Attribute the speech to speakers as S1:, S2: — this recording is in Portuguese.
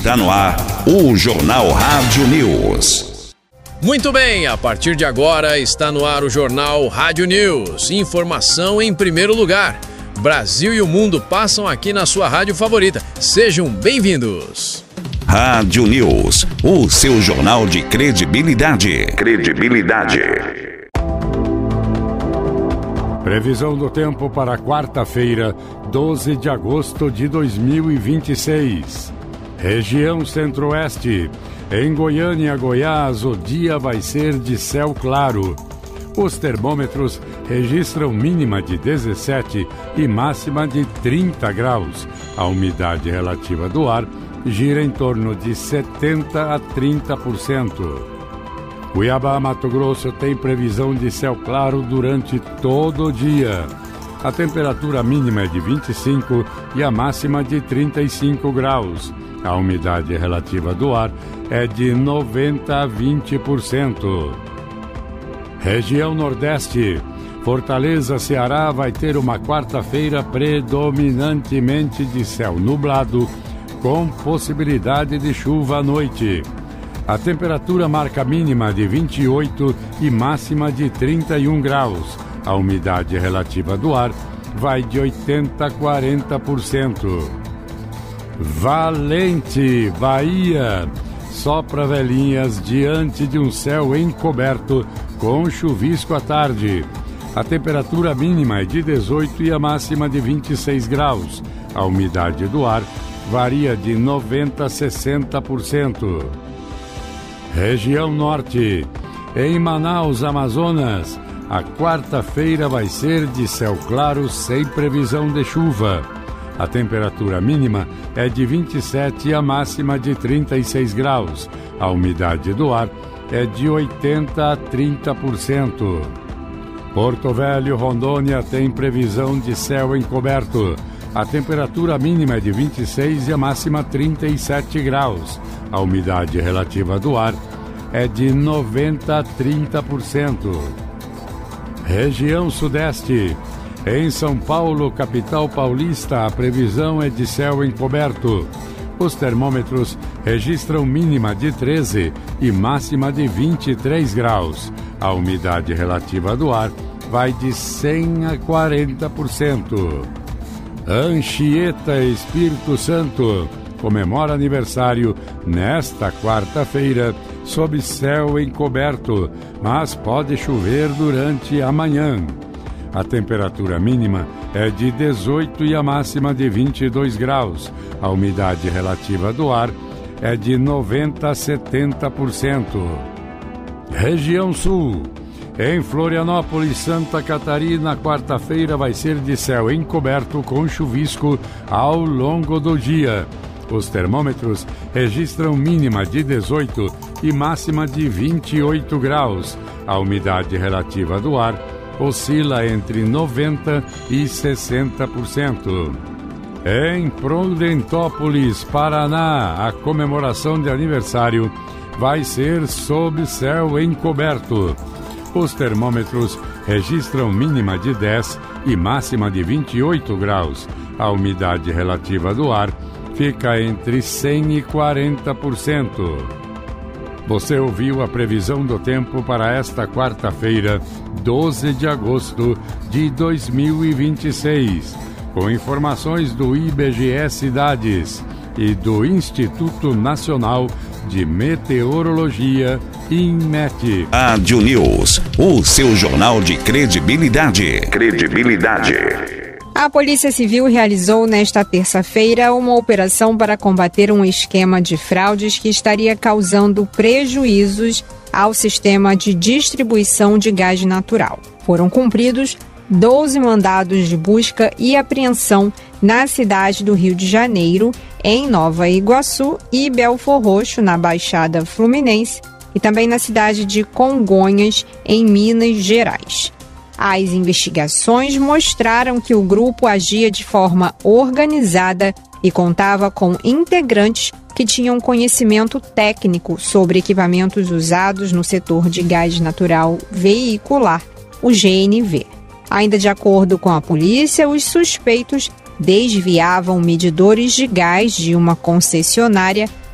S1: Está no ar o Jornal Rádio News.
S2: Muito bem, a partir de agora está no ar o Jornal Rádio News. Informação em primeiro lugar. Brasil e o mundo passam aqui na sua rádio favorita. Sejam bem-vindos.
S1: Rádio News, o seu jornal de credibilidade.
S3: Previsão do tempo para quarta-feira, 12 de agosto de 2026. Região Centro-Oeste. Em Goiânia, Goiás, o dia vai ser de céu claro. Os termômetros registram mínima de 17 e máxima de 30 graus. A umidade relativa do ar gira em torno de 70% a 30%. Cuiabá, Mato Grosso, tem previsão de céu claro durante todo o dia. A temperatura mínima é de 25 e a máxima de 35 graus. A umidade relativa do ar é de 90% a 20%. Região Nordeste. Fortaleza, Ceará, vai ter uma quarta-feira predominantemente de céu nublado, com possibilidade de chuva à noite. A temperatura marca mínima de 28 e máxima de 31 graus. A umidade relativa do ar vai de 80% a 40%. Valente, Bahia. Sopra velhinhas diante de um céu encoberto com chuvisco à tarde. A temperatura mínima é de 18 e a máxima de 26 graus. A umidade do ar varia de 90% a 60%. Região Norte. Em Manaus, Amazonas, a quarta-feira vai ser de céu claro sem previsão de chuva. A temperatura mínima é de 27 e a máxima de 36 graus. A umidade do ar é de 80% a 30%. Porto Velho, Rondônia, tem previsão de céu encoberto. A temperatura mínima é de 26 e a máxima 37 graus. A umidade relativa do ar é de 90% a 30%. Região Sudeste. Em São Paulo, capital paulista, a previsão é de céu encoberto. Os termômetros registram mínima de 13 e máxima de 23 graus. A umidade relativa do ar vai de 100% a 40%. Anchieta, Espírito Santo, comemora aniversário nesta quarta-feira, sob céu encoberto, mas pode chover durante a manhã. A temperatura mínima é de 18 e a máxima de 22 graus. A umidade relativa do ar é de 90% a 70%. Região Sul. Em Florianópolis, Santa Catarina, quarta-feira vai ser de céu encoberto com chuvisco ao longo do dia. Os termômetros registram mínima de 18 e máxima de 28 graus. A umidade relativa do ar oscila entre 90% e 60%. Em Prudentópolis, Paraná, a comemoração de aniversário vai ser sob céu encoberto. Os termômetros registram mínima de 10 e máxima de 28 graus. A umidade relativa do ar fica entre 100% e 40%. Você ouviu a previsão do tempo para esta quarta-feira, 12 de agosto de 2026, com informações do IBGE Cidades e do Instituto Nacional de Meteorologia, INMET.
S1: Rádio News, o seu jornal de credibilidade.
S4: A Polícia Civil realizou nesta terça-feira uma operação para combater um esquema de fraudes que estaria causando prejuízos ao sistema de distribuição de gás natural. Foram cumpridos 12 mandados de busca e apreensão na cidade do Rio de Janeiro, em Nova Iguaçu e Belfor Roxo, na Baixada Fluminense, e também na cidade de Congonhas, em Minas Gerais. As investigações mostraram que o grupo agia de forma organizada e contava com integrantes que tinham conhecimento técnico sobre equipamentos usados no setor de gás natural veicular, o GNV. Ainda de acordo com a polícia, os suspeitos desviavam medidores de gás de uma concessionária